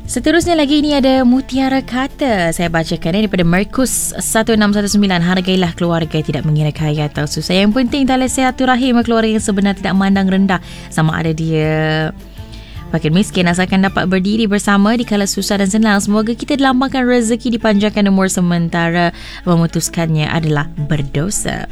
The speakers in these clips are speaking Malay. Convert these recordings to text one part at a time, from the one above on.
Seterusnya lagi, ini ada mutiara kata. Saya bacakan daripada Markus 1619. Hargailah keluarga, tidak mengira kaya atau susah. Yang penting tali silaturahim keluarga yang sebenar, tidak mandang rendah sama ada dia fakir miskin, asalkan dapat berdiri bersama di kala susah dan senang. Semoga kita dilambangkan rezeki, dipanjangkan umur, sementara memutuskannya adalah berdosa.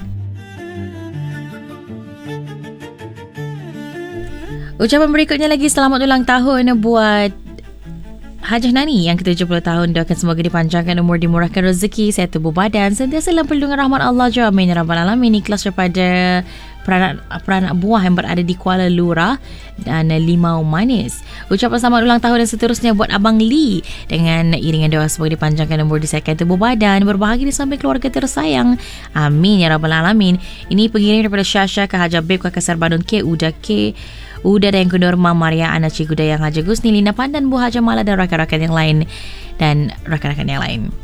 Ucapan berikutnya lagi, selamat ulang tahun buat Hajah Nani yang ke-70 tahun. Doakan semoga dipanjangkan umur, dimurahkan rezeki, sehat tubuh badan, sentiasa dalam perlindungan rahmat Allah. Amin ya rabbal alamin. Ikhlas daripada peranak buah yang berada di Kuala Lurah dan Limau Manis. Ucapan selamat ulang tahun dan seterusnya buat Abang Lee dengan iringan doa semoga dipanjangkan umur, disihkan tubuh badan, berbahagia di samping keluarga tersayang. Amin ya rabbal alamin. Ini pengirim daripada Syasha ke Haja Beb, Kakak Sarbadun K, Uda dan Kundor, Maria, Ana Cikgu Dayang, Haja Gusni, Lina Pandan, Bu Haja Mala dan rakan-rakan yang lain.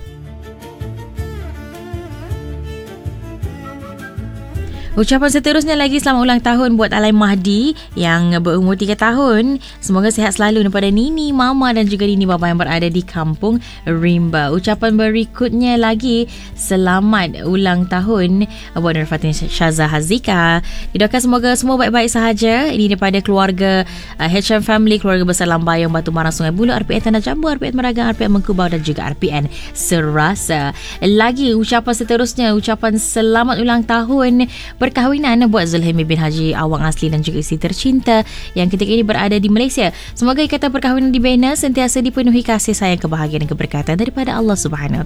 Ucapan seterusnya lagi, selamat ulang tahun buat Alai Mahdi yang berumur 3 tahun. Semoga sihat selalu daripada Nini, Mama dan juga Nini Baba yang berada di Kampung Rimba. Ucapan berikutnya lagi, selamat ulang tahun buat Nurfatin Syaza Hazika. Didoakan semoga semua baik-baik sahaja. Ini daripada keluarga HM Family, keluarga besar Lambayong, Batu Marang, Sungai Buloh, RPN Tanah Jambu, RPN Meragang, RPN Mengkubau dan juga RPN Serasa. Lagi ucapan seterusnya, ucapan selamat ulang tahun perkahwinan buat Zulhemi bin Haji Awang Asli dan juga isteri tercinta yang ketika ini berada di Malaysia. Semoga ikatan perkahwinan dibina sentiasa dipenuhi kasih sayang, kebahagiaan dan keberkatan daripada Allah Subhanahu